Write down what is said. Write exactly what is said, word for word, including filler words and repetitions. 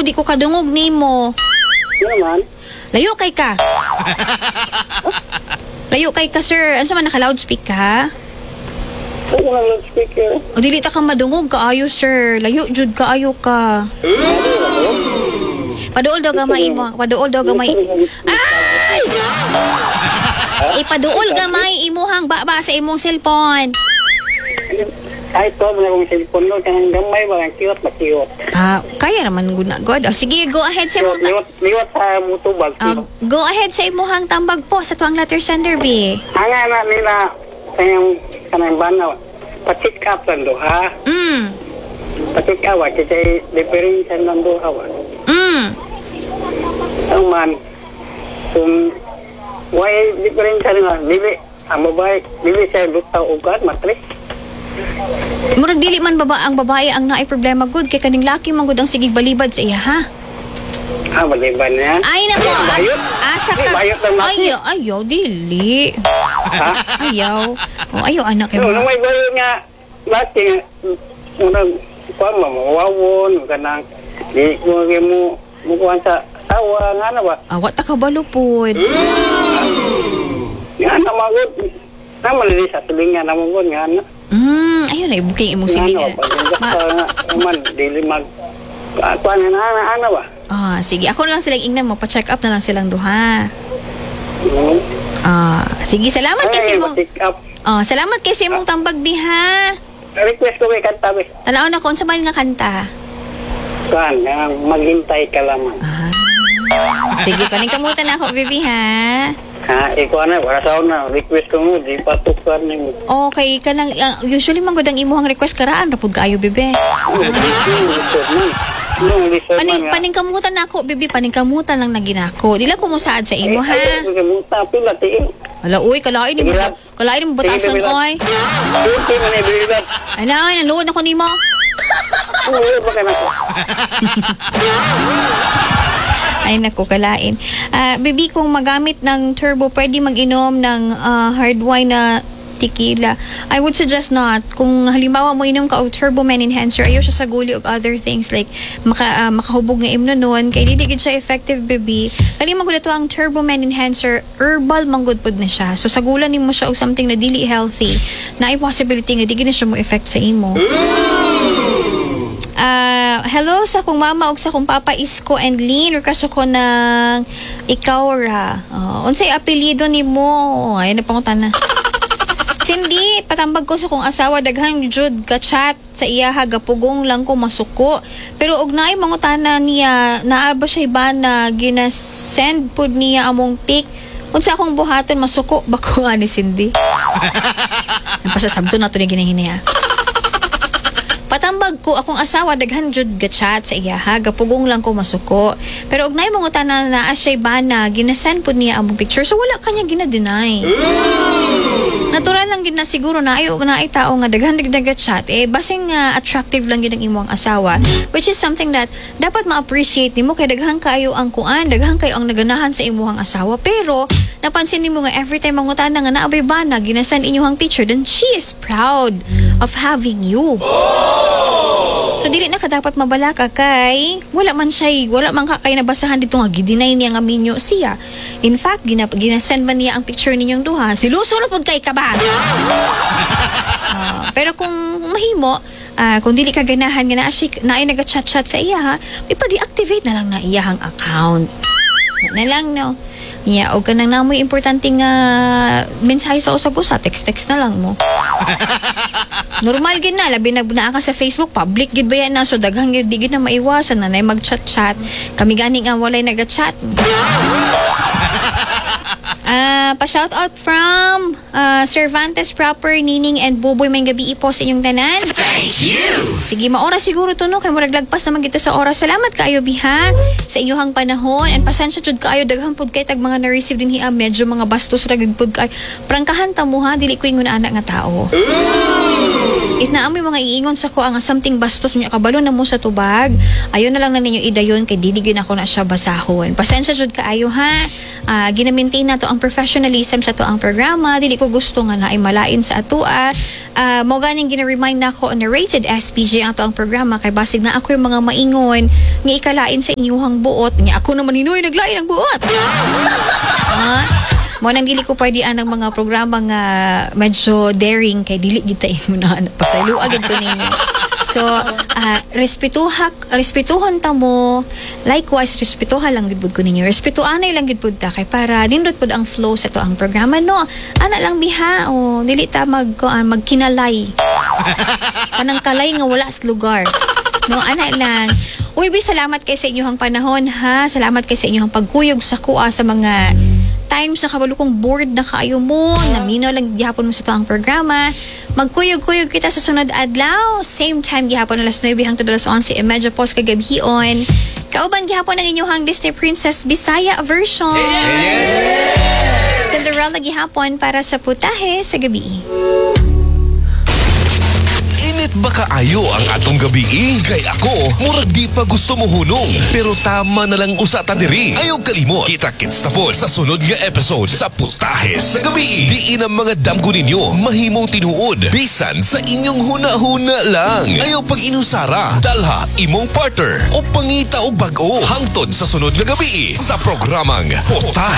di ko kadungog nimo. Ano naman? Layo kay ka. Layo kay ka, sir. Ano sa man naka-loudspeak ka? Saan ko ng loudspeaker? O dili ta ka madungog kaayo, sir. Layo jud kaayo ka. Paduol daw gamay imo. Paduol daw gamay. Ay! Ipaduol gamay imuhang baba sa imong cellphone. Kahit to, wala kong cellphone ko. Kanang gamay ba? Ang cute, makiyot. Ah, kaya naman guna god. Oh, sige, go ahead sa imong Liwat, liwat sa mutubag. Ah, go ahead sa imong tambag po sa tuwang letter sender B. Ang anak nila, kanyang kanang banaw, pa-check up lang do, ha? Mm. Pa-check up, ha? Kasi difference lang do, ha? Mm. Ang man, kung why difference nga, dili, ang babae, dili siya lutaw ugat, matris. Murag dili man baba ang babae ang naay problema good kay kaning laki man gud ang sigig balibad sa iya ha. Ah, baliban niya. Ay nako, Bayot? asa Ay, ka. bayot lang laki. Ayaw, ayaw dili. Ha? Ayaw. Oh, ayaw anak kay Pero mo. nung may bayo nga, laki nga, unang, kuwan mo, mawawon, kanang, di mo, mo, mukuhan sa tawa, nga na ba? Awa ta ka balupod. Nga na magod, naman rin sa silingan na magod, nga na. Mm, ayun na ibuking imong Nga silingan. na, pag Ma- nga, man, dili mag, kuwan na, ana, ana ba? Ah, sige, ako lang silang ingnan mo pa-check up na lang silang duha. Hmm. Ah, sige, salamat kay Ay, imong. ma-check up. Ah, salamat kay imong tambag biha. Request ko kay kanta, be. Tanaw na kon sa man nga kanta. Kuwan, nga, maghintay ka lamang. Ah. Sige, kaning kamutan na ako, baby, ha? Ha, ikaw na, wala sa una, request ko mo, di patukan ni mo. Okay, kanang, uh, usually man gud ang imuhang request karaan, rapod kaayo, bebe. Paning, paning kamutan na ako, bebe, paning kamutan lang naginako. Dila ko mo saad sa imo, ha? Ay, kamuta, pila, tiin. Wala, uy, kalain ni mo, kalain mo batason, oy. Kunti mo na ibilidad. Ay na, naluod ako nimo. Oo, baka na ko. Ay, naku, kalain. Ah, baby, kung magamit ng turbo, pwede mag-inom ng ah, hard wine na tequila. I would suggest not. Kung halimbawa mo inom ka og turbo man enhancer, ayaw siya sa guli og other things like maka, ah, makahubog nga imno nun. Kaya di gid siya effective, baby. Kali man gud ito ang turbo man enhancer, herbal man gud pod na siya. So sagulan nimo siya og something na dili healthy. Na ay possibility nga di gid na siya mo effect sa imo. Ah, hello sa akong mama ug sa akong papa Isko and Lynn. Request ko ng ikaw ra. Oh, unsay apelyido nimo? Ay na pangutan na. Cindy, patambag ko sa kong asawa daghang jud ka chat sa iya hagapugong lang ko masuko. Pero og naay mangutana niya, naa ba siya ba na ginasend pud niya among pic? Unsa akong buhaton masuko ba ko ani Cindy? Ang pasasabto na to ni ginahinaya. Patambag ko akong asawa daghan jud gachat sa iya ha gapugong lang ko masuko pero og nay mangutana na asay ba na ginasend pud niya among picture so wala kanya gina-deny. Natural lang gid na siguro na ayo na ay tao nga daghan dagdag chat eh basing uh, attractive lang gid ang imong asawa which is something that dapat ma-appreciate nimo kay daghan kayo ang kuan daghan kayo ang naganahan sa imong asawa pero napansin nimo nga every time mangutana nga naabay ba na ginasend inyong picture then she is proud of having you. So dili na ka dapat mabalaka kay wala man siya wala man ka kay nabasahan dito nga gidinay niya nga minyo siya. In fact gina ginasend man niya ang picture ninyong duha. Siluso ra pud kay kabag. uh, pero kung mahimo uh, kung dili ka ganahan nga na siya na ay naga-chat-chat sa iya ha, ipa-deactivate na lang na iyahang account. Na lang no. Yeah, o kanang namoy importante nga mensahe sa usag-usa, text-text na lang mo. Normal gid na labi na naa ka sa Facebook, public gid ba yan na so daghang gid di gid na maiwasan na nay mag-chat-chat. Kami gani nga walay naga-chat. Ah, uh, pa-shout out from uh, Cervantes Proper, Nining and Buboy may gabi po sa inyong tanan. Thank you. Sige, maoras siguro to no kay murag lagpas naman kita sa oras. Salamat kaayo biha sa inyong panahon and pasensya jud kaayo daghang pud kay tag mga na-receive din hiya medyo mga bastos ra gid pud kay. Prangkahan ta mo ha, dili ko ingon anak nga tao. If naamoy mga iingon sa ko ang something bastos niya kabalo na mo sa tubag, ayon na lang na ninyo idayon kay didigin ako na siya basahon. Pasensya jud kaayo ha. Uh, ginamintain na to ang professionalism sa to ang programa. Dili ko gusto nga na ay malain sa atua. Uh, mo ganing gina-remind na ako na rated S P G ang to ang programa kay basig na ako yung mga maingon nga ikalain sa inyuhang buot. Nga ako naman hinoy naglain ang buot. Ha? Mo nang dili ko pwede ang mga programa nga medyo daring kay dili gitay mo na pasaylo agad ko ninyo. So, uh, respetuhak, respetuhon ta mo. Likewise, respetuha lang gid ko ninyo. Respetuanay lang gid pud ta kay para nindot pud ang flow sa to ang programa no. Ana lang biha o dili ta mag uh, magkinalay. Kanang kalay nga wala sa lugar. No, ana lang. Uy, bi salamat kay sa inyong panahon ha. Salamat kay sa inyong pagkuyog sa kuha sa mga times na kabalo kong bored na kaayo mo, naminaw lang gihapon mo sa to ang programa. Magkuyog-kuyog kita sa sunod adlaw. Same time gihapon alas nueve hangtod alas onse e medyo pos kagabion. Kauban gihapon ang inyong Disney Princess Bisaya version. Cinderella gihapon para sa putahe sa gabi. Init ba kaayo ang atong gabi? Kay ako, murag di pa gusto mo hunong. Pero tama na lang usa ta diri. Ayaw kalimot. Kita-kits na po sa sunod nga episode sa Putahe sa Gabi. Diin ang mga damgo ninyo mahimong tinuod. Bisan sa inyong huna-huna lang. Ayaw pag inusara. Dalha imong partner o pangita o bag-o. Hangtod sa sunod nga gabi sa programang Putahe.